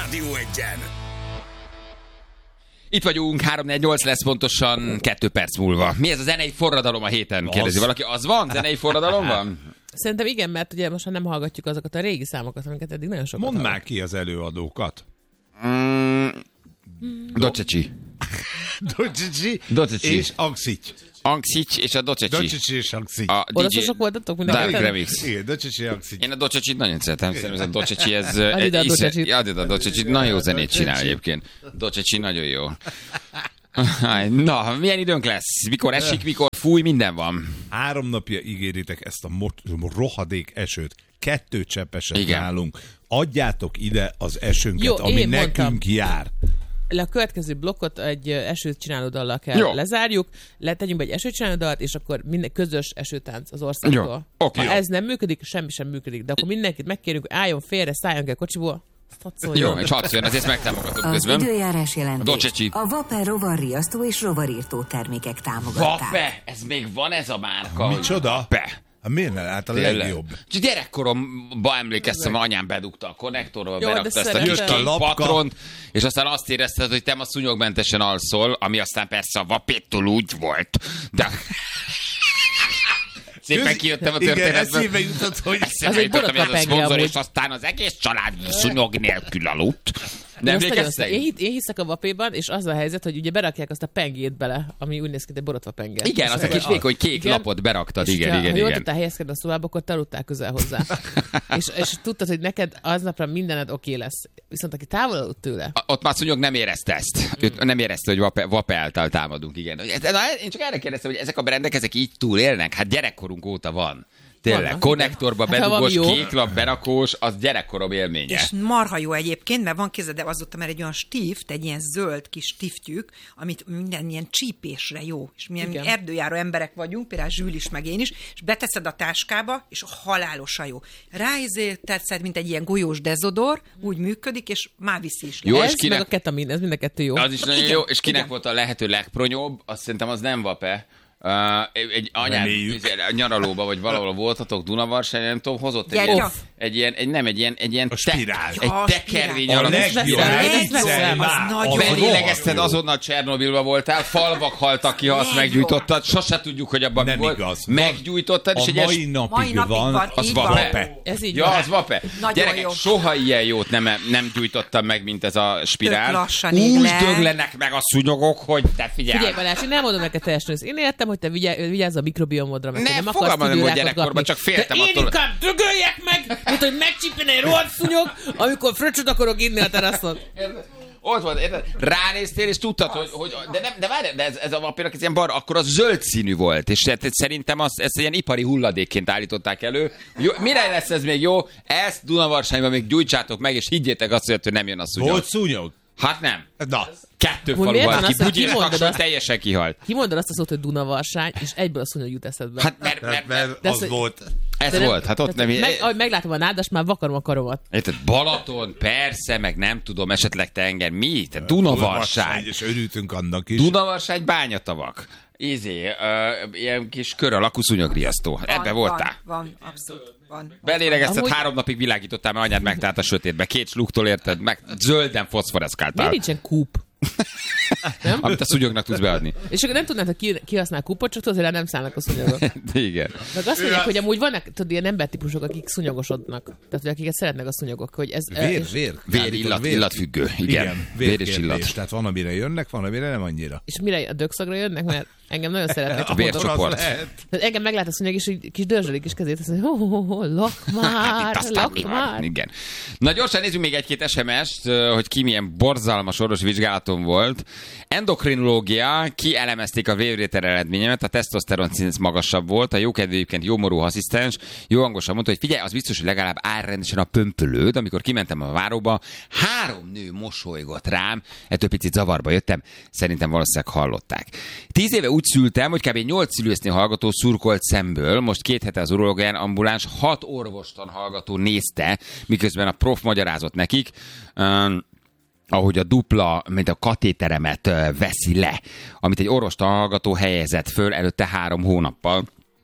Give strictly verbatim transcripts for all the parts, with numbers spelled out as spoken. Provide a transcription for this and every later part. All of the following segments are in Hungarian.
Rádió Egyen. Itt vagyunk, három négy nyolc lesz pontosan kettő perc múlva. Mi ez a zenei forradalom a héten? Kérdezi Az. valaki. Az van? Zenei forradalom van? Szerintem igen, mert ugye most már nem hallgatjuk azokat a régi számokat, amiket eddig nagyon sokat Mondd már hallgattuk. ki az előadókat. Mm, Doceci. Docsici Docsici. és Axics. Anxic és a Doceci. Docsici és Axics. A Oroszosok voltatok mind a Dark ketten? Remix. Igen, Docsici Axics. Én a Docecit nagyon szeretem, szerintem ez a Doceci, ez... Add ide a isze- Docecit. Ja, add ide a Docecit, nagyon jó zenét csinál egyébként. Doceci nagyon jó. Na, milyen időnk lesz? Mikor esik, mikor fúj, minden van. Három napja ígéritek ezt a mot- rohadék esőt. Kettő cseppeset Igen. nálunk. Adjátok ide az esőnket, Jó, ami én nekünk mondtam. jár. Le a következő blokkot egy ö, esőt csináló dallal kell Jó. lezárjuk, letegyünk be egy esőt csináló dalt, és akkor minden közös esőtánc az országtól. Jó. Oké. Ha ez nem működik, semmi sem működik, de akkor mindenkit megkérjük, álljon félre, szálljon ki a kocsiból, azt hadd szóljon. Jó, és hadd szóljon, ezért megtámogatott Az közben. időjárás jelentés Doceci. a Vaper rovarriasztó és rovarírtó termékek támogatták. Vape! Ez még van ez a márka? Micsoda? Vape. Hát miért nem? Hát a Tényleg. legjobb. Csak gyerekkoromban emlékeztem, anyám bedugta a konnektorba, Jó, berakta de ezt a kis szeretem. kék Jött a lapka. patront, és aztán azt érezted, hogy te ma szúnyogmentesen alszol, ami aztán persze a vapéttól úgy volt, de... Szépen Közi- kijöttem a Igen, történetből. eszébe jutott, hogy... Eszembe Az egy jutottam, hogy ez a borotva szponzor, penge és aztán az egész család szúnyog nélkül aludt. De Nem most nagyon emlékeztek? szép. én, hit- én hiszek a vapéban, és az a helyzet, hogy ugye berakják azt a pengét bele, ami úgy néz ki, mint egy borotva penge. Igen, És az a akkor- kis vékony kék Igen. lapot beraktad, És igen, ha- igen, ha jól igen. tudtál helyezkedni a szobába, akkor te aludtál közel hozzá. és, és tudtad, hogy neked aznapra mindened oké lesz. Viszont aki távol aludt tőle, A- Ott már szúnyog nem érezte ezt. Ő nem érezte, hogy vape, vape által támadunk, igen. Ez- na, én csak erre kérdeztem, hogy ezek a brendek, ezek így túlélnek? Hát gyerekkorunk óta van. Tényleg, Vannak, konnektorba igen. Hát, ha bedugós, valami jó. kéklap, berakós, az gyerekkorom élménye. És marha jó egyébként, mert van kézed, de azóta már egy olyan stift, egy ilyen zöld kis stiftjük, amit minden ilyen csípésre jó. És milyen Igen. erdőjáró emberek vagyunk, például Zsül is, meg én is, és beteszed a táskába, és halálosan jó. Ráizé tetszed, mint egy ilyen golyós dezodor, úgy működik, és már viszi is. Jó, le. és ez kinek- meg a ketamin, ez mind a kettő jó. Az is nagyon Igen, jó, és kinek igen. volt a lehető legpronyóbb, azt szerintem az nem vape. Uh, egy anyád Reméljük. a nyaralóba, vagy valahol voltatok Dunavarsány, nem tudom, hozott egy Gyertya. ilyen, egy ilyen, egy, nem, egy ilyen, egy ilyen A spirál. egy Ja, a tekervény spirál. A alakú legjobb. veszem, Hát ezt viccelj veszem, már, az nagyon az jó. belélegezted, rohadt jó. azonnal Csernobilba voltál, falvak haltak ki, ha azt Legjobb. meggyújtottad, sose tudjuk, hogy abban mi Nem volt. igaz. Meggyújtottad, és A egy mai ilyen... napig, Mai napig van, van, Az így vape. van. Ez így Ja, van. az vape. Nagyon Gyerekek, jó. soha ilyen jót nem, nem gyújtottam meg, mint ez a spirál. Tök lassan ég Úgy le. döglenek meg a szúnyogok, hogy te figyelj. Figyelj, Balázs, én nem mondom neked teljesen őszintén. Én értem, hogy te vigyázz, vigyázz a mikrobiomodra, meg Ne, hogy nem fogalmam akarsz nem volt tüdőrákot gyerekkorban, kapni. csak féltem De attól. Én inkább dögöljek meg, mint hogy megcsípjen egy rohadt szúnyog, amikor fröccsöt akarok inni a teraszon. Ott volt, érted? Ránéztél, és tudtad, hogy, hogy de, nem, de várj, de ez, ez a vapérak, ez ilyen bar, akkor az zöld színű volt, és hát szerintem azt, ezt ilyen ipari hulladékként állították elő. Jó, mire lesz ez még jó? Ezt Dunavarságban még gyújtsátok meg, és higgyétek azt, hogy nem jön a szúnyog. Volt szúnyog? Hát nem. Na, Kettő Hogy falu miért van van ki, az, hogy Bugyira kimondod Kakson azt? teljesen kihalt. Kimondod azt a szót, hogy Dunavarsány, és egyből a szúnyog jut eszedbe. Hát mert, mert, mert, mert mert De az az, hogy- volt. ez De nem- volt, hát ott nem... Meg, ahogy meglátom a nádas, már vakarom a karomat. Érted, Balaton, persze, meg nem tudom, esetleg tenger, mi? Te Dunavarsány. És örültünk annak is. Dunavarsány bányatavak. Ízé, uh, ilyen kis kör alakú szúnyogriasztó. Van, Ebbe voltál. Van, van, abszolút van. Belélegezted, Amúgy- három napig világítottál, mert anyád megtárt a sötétbe. Két sluktól érted, meg zölden foszforeszkáltál. Miért nincsen kúp? Nem? Amit a szúnyognak tudsz beadni. És akkor nem tudnád, hogy ki, ki használ kupot, csak tudod, hogy rá nem szállnak a szúnyogok. De igen. Meg azt mondják, hogy amúgy vannak, tudod, ilyen embertípusok, akik szúnyogosodnak. Tehát, hogy akiket szeretnek a szúnyogok. Hogy ez, Vér, és, vér. Vér, illat, illatfüggő. Igen, Igen, vér és illat. vérkérdés. Tehát van, amire jönnek, van, amire nem annyira. és mire a dögszagra jönnek, mert engem nagyon szeretnek. A vércsoport. Akkor az lehet. Tehát engem meglát a szúnyog, és így kis dörzsölik is kezét, azt mondja, ho, ho, ho, lak már, Itt aztán mi lak van? már. Igen. Na gyorsan nézzük még egy-két es em est, hogy ki milyen borzalmas orvosi vizsgálaton volt. Endokrinológia, kielemezték a vérvétel eredményemet, a tesztoszteron szint magasabb volt, a jókedvű egyébként jómorú asszisztens jó hangosan mondta, hogy figyelj, az biztos, hogy legalább áll rendesen a pömpölőd. Amikor kimentem a váróba, három nő mosolygott rám, ettől picit zavarba jöttem, szerintem valószínűleg hallották. Tíz éve úgy szültem, hogy kb. nyolc szülősznél hallgató szurkolt szemből, most két hete az urológián ambuláns hat orvostan hallgató nézte, miközben a prof magyarázott nekik, um, ahogy a dupla, mint a katéteremet uh, veszi le, amit egy orvostan hallgató helyezett föl előtte három hónappal.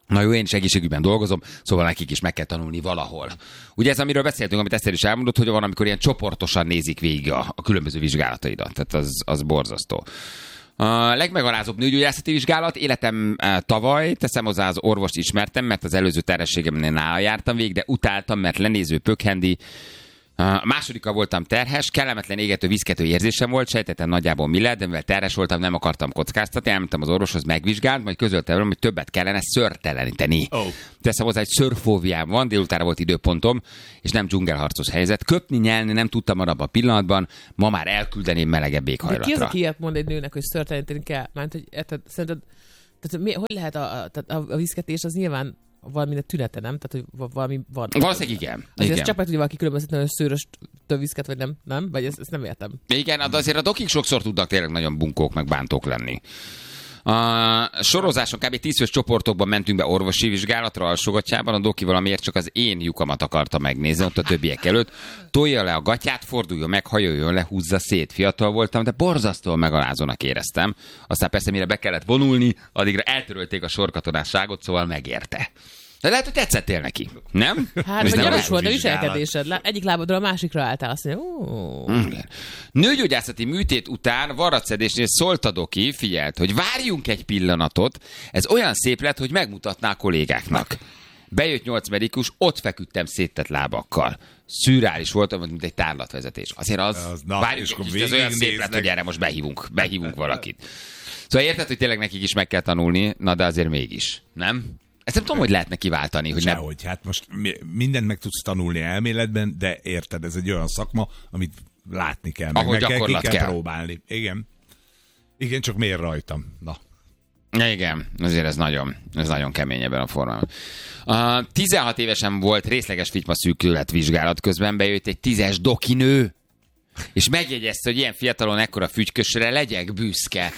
Na jó, én is egészségügyben dolgozom, szóval nekik is meg kell tanulni valahol. Ugye ez, amiről beszéltünk, amit Eszter is elmondott, hogy van, amikor ilyen csoportosan nézik végig a, a különböző vizsgálataidat. Tehát az, az borzasztó. A legmegalázóbb nőgyógyászati vizsgálat, életem tavaly, teszem hozzá, az orvost ismertem, mert az előző terhességemnél nála jártam végig, de utáltam, mert lenéző, pökhendi. A másodikkal voltam terhes, kellemetlen égető, viszkető érzésem volt, sejtettem nagyjából mi lehet, de mivel terhes voltam, nem akartam kockáztatni, elmentem az orvoshoz, megvizsgált, majd közölte velem, hogy többet kellene szőrteleníteni. Oh. Teszem hozzá, egy szőrfóbiám van, délutára volt időpontom, és nem dzsungelharcos helyzet. Köpni, nyelni nem tudtam abban a pillanatban, ma már elküldeném melegebb éghajlatra. De ki az, aki ilyet mond egy nőnek, hogy szőrteleníteni kell? Mert hogy érted, szerinted, tehát, mi, hogy lehet a, a, a, a viszketés, az nyilván valami tünete, nem? Tehát, hogy valami van. Valószínűleg igen. Azért igen. csak meg tudja valaki különböztetni, hogy szőrös töviszket, vagy nem, nem? Vagy ezt, ezt nem értem. Igen, de azért a dokik sokszor tudnak tényleg nagyon bunkók, meg bántók lenni. A sorozáson kb. tíz fős csoportokban mentünk be orvosi vizsgálatra alsógatjában, a doki valamiért csak az én lyukamat akarta megnézni ott a többiek előtt. Tolja le a gatyát, forduljon meg, hajoljon le, húzza szét. Fiatal voltam, de borzasztóan megalázónak éreztem. Aztán persze, mire be kellett vonulni, addigra eltörölték a sorkatonásságot, szóval megérte. De lehet, hogy tetszettél neki, nem? Hát, vagy gyanús volt a viselkedésed. Egyik lábadról a másikra álltál, azt mondja, ó. Nőgyógyászati műtét után varratszedésnél szólt a doki, figyelt, hogy várjunk egy pillanatot, ez olyan szép lett, hogy megmutatná a kollégáknak. Bejött nyolc medikus, ott feküdtem széttett lábakkal. Szürreális volt, mint egy tárlatvezetés. Azért az, az várjunk, hogy ez olyan szép lett, hogy erre most behívunk, behívunk valakit. Szóval érted, hogy tényleg nekik is meg kell tanulni, na de azért mégis, nem? Ezt nem tudom, hogy lehetne kiváltani. Hogy Sehogy, nem... hát most mindent meg tudsz tanulni elméletben, de érted, ez egy olyan szakma, amit látni kell, meg, meg kell, ki kell, kell próbálni. Igen. Igen, csak miért rajtam? Na. Igen, azért ez nagyon, ez nagyon kemény ebben a formában. Uh, tizenhat évesen volt részleges figyma szűkület vizsgálat, közben bejött egy tízes dokinő, és megjegyezte, hogy ilyen fiatalon ekkora fügykösre legyek büszke.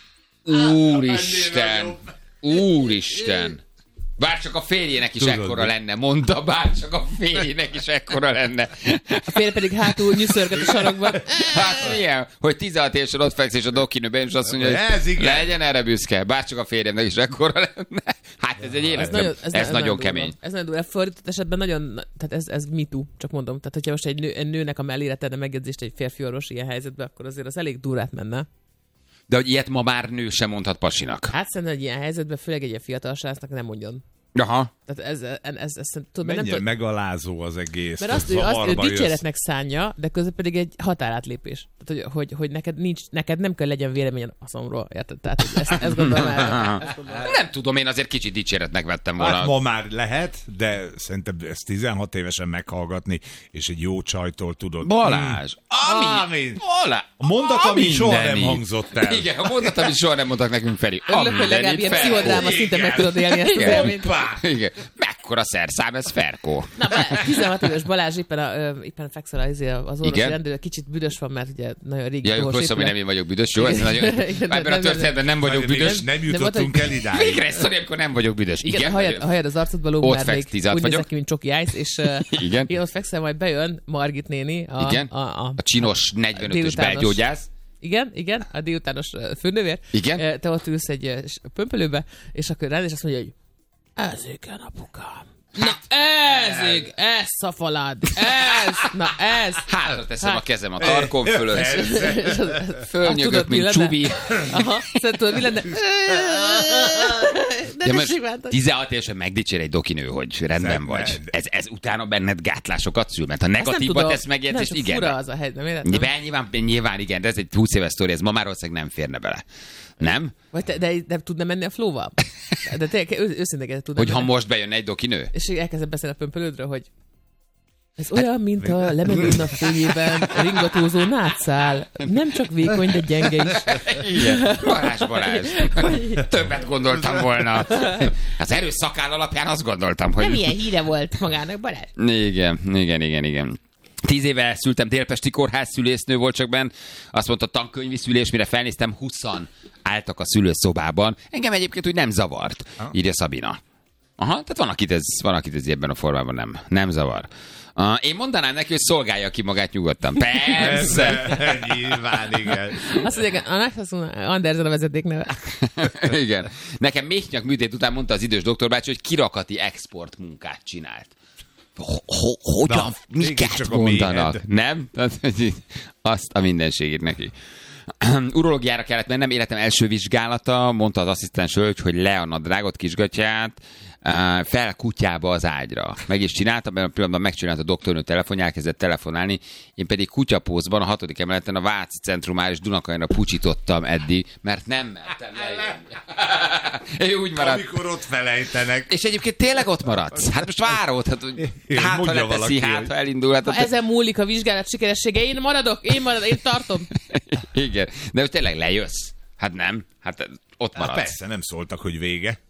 Úristen! Úristen! Bárcsak a férjének is Tudod, ekkora lenne, mondta, bárcsak a férjének is ekkora lenne. A férj pedig hátul nyűszörgött a sarokban. Hát milyen, hogy tizenhat évesen ott feksz, és a dokinőben, és azt mondja, hogy legyen erre büszke, bárcsak a férjemnek is ekkora lenne. Hát ez egy élet, ez, nagyon, ez, ez nagyon, nagyon kemény. Durva. Ez nagyon durva. Fordított esetben nagyon, tehát ez, ez MeToo, csak mondom. Tehát hogyha most egy, nő, egy nőnek a mellére tenne megjegyzést egy férfi orvos ilyen helyzetben, akkor azért az elég durrát menne. De hogy ilyet ma már nő sem mondhat pasinak. Hát szerintem egy ilyen helyzetben, főleg egy ilyen fiatal srácnak nem mondjon. Aha. Tehát ez, ez, ez, ez tudom, mennyire nem megalázó az egész. Mert azt, ő, azt ő dicséretnek szánja, de közben pedig egy határátlépés. Tehát, hogy, hogy, hogy neked, nincs, neked nem kell legyen véleményen a szomról. Érted? Tehát ezt, ezt gondolom el. Ezt gondolom. Nem tudom, én azért kicsit dicséretnek vettem volna. Hát ma már lehet, de szerintem ezt tizenhat évesen meghallgatni, és egy jó csajtól tudod. Balázs! Ami, Amin. Balázs! A mondat, ami soha nem hangzott el. Igen, a mondat, ami soha nem mondtak nekünk Feri. Örülök, hogy legalább ilyen pszichodráma szinten meg tudod élni ezt az élményt. Igen. Mekkora szerszám, ez Ferkó. Na, tizenhat éves Balázs éppen, a, éppen fekszel az, az orvosi rendőr, kicsit büdös van, mert ugye nagyon régi. Ja, jó, hogy nem én vagyok büdös, jó? Ez nagyon... Ebben a történetben nem vagyok büdös. Nem jutottunk el idáig. Végre egy sztori, amikor nem vagyok büdös. Igen, a hajad az arcodba lóg, ott feksz, tízat úgy vagyok. nézek ki, mint Csoki Ice, és én ott fekszel, majd bejön Margit néni. A, igen, a, a, a csinos negyvenötös belgyógyász. Igen, igen, a délutános főnővér. Igen. Te ott ülsz egy pömpölőbe, és akkor rád, és azt mondja, hogy ez igen, apukám. Na ez ég, ez szafalád, ez, na ez. Hátra teszem hát. A kezem a tarkon fölött. Fölnyögök, mint Csubi. Aha, szóval tudod, mi lenne? De most tizenhat évesen megdicsér egy dokinő, hogy rendben vagy. Ez, ez utána benned gátlásokat szül, mert ha negatívba tesz megjegyzést, igen. Fura az a hely, nem értem? Nyilván, nyilván, nyilván igen, de ez egy húsz éves sztori, ez ma már valószínűleg nem férne bele. Nem? Vagy te, de, de tudna menni a flow-val? De tényleg őszintén tudna Hogy menni. ha most bejönne egy dokinő? És elkezdem beszélni a pömpölődről, hogy ez hát, olyan, mint a lemenő nap fényében ringatózó nátszál. Nem csak vékony, de gyenge is. Igen. Balázs, Balázs. Többet gondoltam volna. Az erős szakáll alapján azt gondoltam, hogy... Nem ilyen híre volt magának, Balázs. Igen, igen, igen, igen. Tíz éve szültem, délpesti kórház szülésznő volt csak benn. Azt mondta, tankönyvi szülés, mire felnéztem, huszan álltak a szülőszobában. Engem egyébként úgy nem zavart, írja Szabina. Aha, tehát van, akit ez, van, akit ez ebben a formában nem, nem zavar. Uh, én mondanám neki, hogy szolgálja ki magát nyugodtan. Persze! Nyilván, igen. Azt mondják, a Andersen a vezeték neve. Igen. Nekem méhnyak műtét után mondta az idős doktorbácsi, hogy kirakati export munkát csinált. Hogyan? Miket mondanak? Nem? Azt a mindenségét neki. Urológiára kellett mennem, életem első vizsgálata, mondta az asszisztens hölgy, hogy le a nadrágot, kisgatyát, fel kutyába az ágyra. Meg is csináltam, mert a pillanatban megcsinált a doktornő telefonja, elkezdett telefonálni, én pedig kutyapózban a hatodik emeleten a Váci Centrumár és Dunakajra pucsítottam eddig, mert nem mertem lejönni. Úgy maradt. Amikor ott felejtenek. És egyébként tényleg ott maradsz. Hát most várod, hát, hát ha leteszi, hát ha elindul. Hát, ha ezen múlik a vizsgálat sikeressége, én maradok, én maradok, én tartom. Igen, de hogy tényleg lejössz. Hát nem, hát ott maradsz. Hát persze, nem szóltak, hogy vége.